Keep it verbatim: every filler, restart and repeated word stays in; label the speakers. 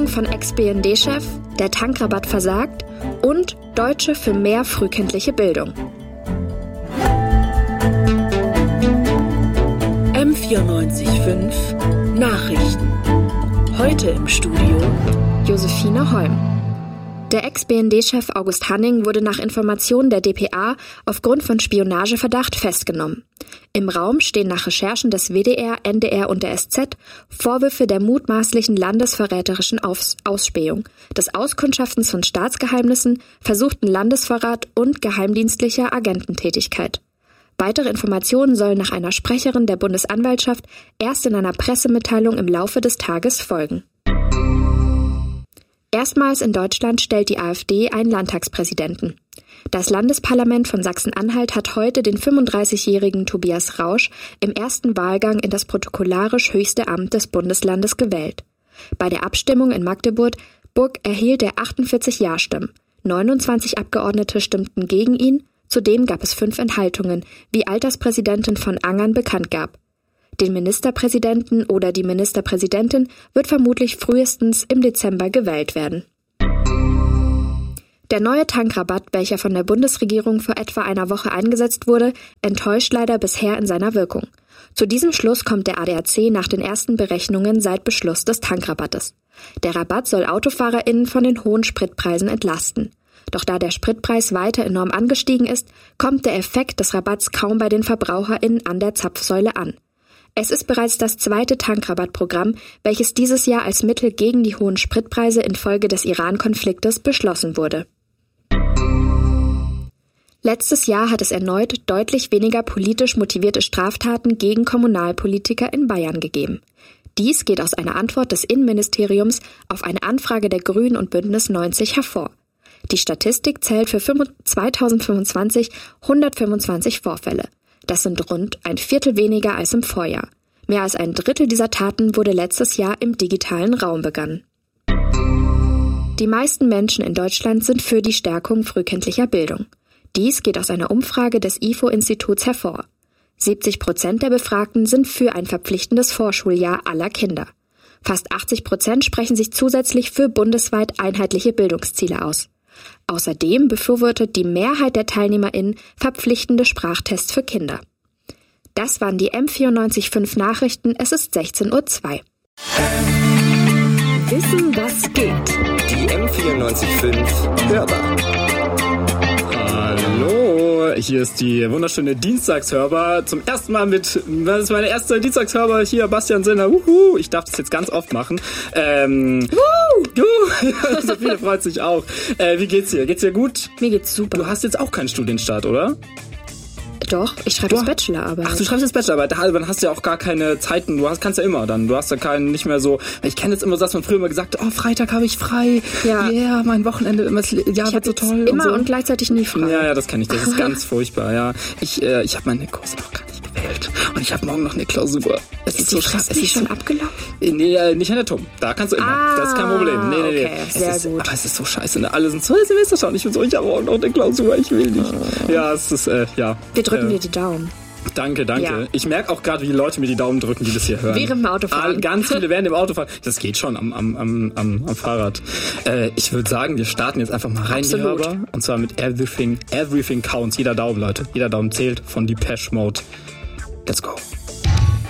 Speaker 1: Forderungen von Ex-B N D-Chef, der Tankrabatt versagt und Deutsche für mehr frühkindliche Bildung.
Speaker 2: M vierundneunzig Komma fünf Nachrichten. Heute im Studio
Speaker 1: Josephine Holm. Der Ex-B N D-Chef August Hanning wurde nach Informationen der D P A aufgrund von Spionageverdacht festgenommen. Im Raum stehen nach Recherchen des W D R, N D R und der S Z Vorwürfe der mutmaßlichen landesverräterischen Aus- Ausspähung, des Auskundschaftens von Staatsgeheimnissen, versuchten Landesverrat und geheimdienstlicher Agententätigkeit. Weitere Informationen sollen nach einer Sprecherin der Bundesanwaltschaft erst in einer Pressemitteilung im Laufe des Tages folgen. Erstmals in Deutschland stellt die AfD einen Landtagspräsidenten. Das Landesparlament von Sachsen-Anhalt hat heute den fünfunddreißigjährigen Tobias Rausch im ersten Wahlgang in das protokollarisch höchste Amt des Bundeslandes gewählt. Bei der Abstimmung in Magdeburg erhielt er achtundvierzig Ja-Stimmen. neunundzwanzig Abgeordnete stimmten gegen ihn, zudem gab es fünf Enthaltungen, wie Alterspräsidentin von Angern bekannt gab. Den Ministerpräsidenten oder die Ministerpräsidentin wird vermutlich frühestens im Dezember gewählt werden. Der neue Tankrabatt, welcher von der Bundesregierung vor etwa einer Woche eingesetzt wurde, enttäuscht leider bisher in seiner Wirkung. Zu diesem Schluss kommt der A D A C nach den ersten Berechnungen seit Beschluss des Tankrabattes. Der Rabatt soll AutofahrerInnen von den hohen Spritpreisen entlasten. Doch da der Spritpreis weiter enorm angestiegen ist, kommt der Effekt des Rabatts kaum bei den VerbraucherInnen an der Zapfsäule an. Es ist bereits das zweite Tankrabattprogramm, welches dieses Jahr als Mittel gegen die hohen Spritpreise infolge des Iran-Konfliktes beschlossen wurde. Letztes Jahr hat es erneut deutlich weniger politisch motivierte Straftaten gegen Kommunalpolitiker in Bayern gegeben. Dies geht aus einer Antwort des Innenministeriums auf eine Anfrage der Grünen und Bündnis neunzig hervor. Die Statistik zählt für zweitausendfünfundzwanzig hundertfünfundzwanzig Vorfälle. Das sind rund ein Viertel weniger als im Vorjahr. Mehr als ein Drittel dieser Taten wurde letztes Jahr im digitalen Raum begangen. Die meisten Menschen in Deutschland sind für die Stärkung frühkindlicher Bildung. Dies geht aus einer Umfrage des I F O-Instituts hervor. siebzig Prozent der Befragten sind für ein verpflichtendes Vorschuljahr aller Kinder. Fast achtzig Prozent sprechen sich zusätzlich für bundesweit einheitliche Bildungsziele aus. Außerdem befürwortet die Mehrheit der TeilnehmerInnen verpflichtende Sprachtests für Kinder. Das waren die M vierundneunzig Komma fünf Nachrichten. Es ist sechzehn Uhr zwei.
Speaker 2: Wissen, was geht.
Speaker 3: Die M vierundneunzig Komma fünf Hörbar.
Speaker 4: Hallo, hier ist die wunderschöne Dienstagshörbar. Zum ersten Mal mit, das ist meine erste Dienstagshörbar hier, Bastian Sinner. Wuhu, ich darf das jetzt ganz oft machen. Ähm, Wuhu! Sophie freut sich auch. Äh, wie geht's dir? Geht's dir gut?
Speaker 1: Mir geht's super.
Speaker 4: Du hast jetzt auch keinen Studienstart, oder?
Speaker 1: Doch, ich schreibe jetzt Bachelorarbeit.
Speaker 4: Ach, du schreibst jetzt Bachelorarbeit. Dann hast du ja auch gar keine Zeiten. Du hast, kannst ja immer dann. Du hast ja keinen, nicht mehr so. Ich kenne jetzt immer so, dass man früher immer gesagt, oh, Freitag habe ich frei. Ja, yeah, mein Wochenende, das Jahr wird so toll.
Speaker 1: Immer
Speaker 4: und, so.
Speaker 1: und gleichzeitig nie frei.
Speaker 4: Ja, ja, das kenne ich. Das ist ganz furchtbar. Ja, ich, äh, ich habe meine Kurse noch gar nicht gewählt und ich habe morgen noch eine Klausur. Es ist, ist so
Speaker 1: krass. Ist die schon abgelaufen?
Speaker 4: Nee, äh, nicht an der T U M. Da kannst du immer.
Speaker 1: Ah,
Speaker 4: das ist kein Problem. Nee, nee, nee.
Speaker 1: Okay, sehr
Speaker 4: ist,
Speaker 1: gut.
Speaker 4: Aber es ist so scheiße. Ne? Alle sind so Semester schon. Ich bin so, ich habe auch noch eine Klausur. Ich will nicht. Oh. Ja, es ist, äh, ja.
Speaker 1: Wir drücken
Speaker 4: äh,
Speaker 1: dir die Daumen.
Speaker 4: Danke, danke. Ja. Ich merke auch gerade, wie die Leute mir die Daumen drücken, die das hier hören.
Speaker 1: Während dem Autofahren.
Speaker 4: Ah, ganz viele während dem Autofahren. Das geht schon am, am, am, am, am Fahrrad. Äh, ich würde sagen, wir starten jetzt einfach mal rein, die Hörbar. Und zwar mit Everything, Everything Counts. Jeder Daumen, Leute. Jeder Daumen zählt von Depeche Mode. Let's go.